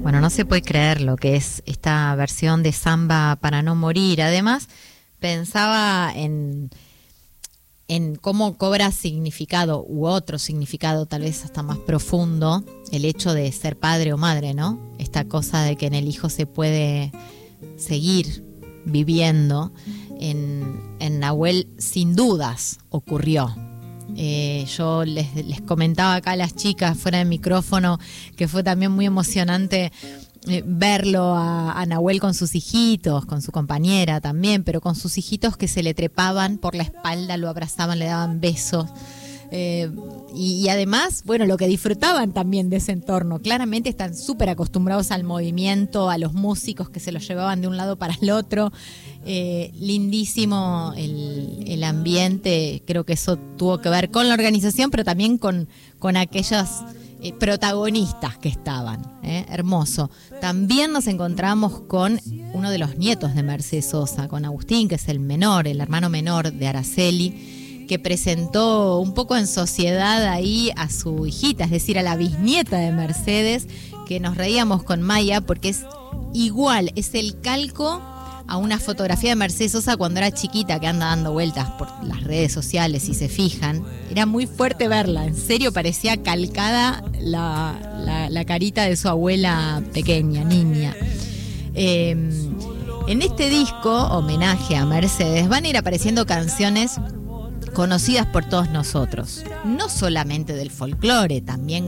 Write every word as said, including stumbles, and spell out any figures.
Bueno, no se puede creer lo que es esta versión de Samba para no morir. Además, pensaba en, en cómo cobra significado u otro significado, tal vez hasta más profundo, el hecho de ser padre o madre, ¿no? Esta cosa de que en el hijo se puede seguir viviendo. En, en Nahuel, sin dudas, ocurrió. Eh, yo les, les comentaba acá a las chicas fuera de micrófono que fue también muy emocionante eh, verlo a, a Nahuel con sus hijitos, con su compañera también, pero con sus hijitos que se le trepaban por la espalda, lo abrazaban, le daban besos. Eh, y, y además, bueno, lo que disfrutaban también de ese entorno. Claramente están súper acostumbrados al movimiento, a los músicos que se los llevaban de un lado para el otro. Eh, lindísimo el, el ambiente. Creo que eso tuvo que ver con la organización, pero también con, con aquellos eh, protagonistas que estaban. Eh, hermoso. También nos encontramos con uno de los nietos de Mercedes Sosa, con Agustín, que es el menor, el hermano menor de Araceli, que presentó un poco en sociedad ahí a su hijita, es decir, a la bisnieta de Mercedes, que nos reíamos con Maya porque es igual, es el calco a una fotografía de Mercedes Sosa cuando era chiquita, que anda dando vueltas por las redes sociales, si se fijan. Era muy fuerte verla, en serio parecía calcada la, la, la carita de su abuela pequeña, niña. Eh, en este disco, homenaje a Mercedes, van a ir apareciendo canciones conocidas por todos nosotros, no solamente del folclore, también